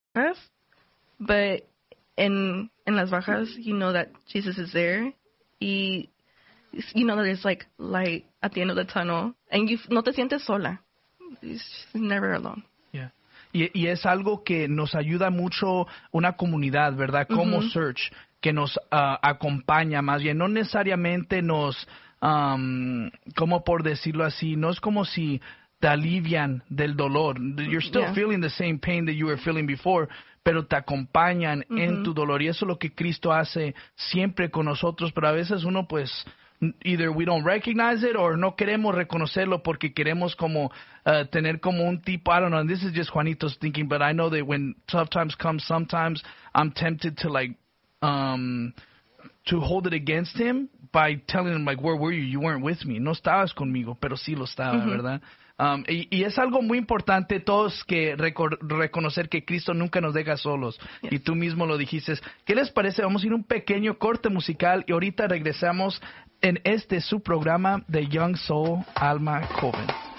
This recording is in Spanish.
but in las bajas, you know that Jesus is there. Y you know that there's like light at the end of the tunnel, and you no te sientes sola. You're never alone. Yeah. Y es algo que nos ayuda mucho una comunidad, ¿verdad? Como Search, que nos acompaña más bien. No necesariamente nos, ¿cómo por decirlo así? No es como si te alivian del dolor. You're still feeling the same pain that you were feeling before, pero te acompañan en tu dolor. Y eso es lo que Cristo hace siempre con nosotros, pero a veces uno pues either we don't recognize it or no queremos reconocerlo porque queremos como tener como un tipo, I don't know, and this is just Juanito's thinking, but I know that when tough times come, sometimes I'm tempted to like to hold it against him by telling him like, where were you? You weren't with me. No estabas conmigo, pero sí lo estaba, ¿verdad? Y es algo muy importante todos que reconocer que Cristo nunca nos deja solos. Yes. Y tú mismo lo dijiste. ¿Qué les parece? Vamos a ir a un pequeño corte musical y ahorita regresamos en su programa de Young Soul Alma Joven.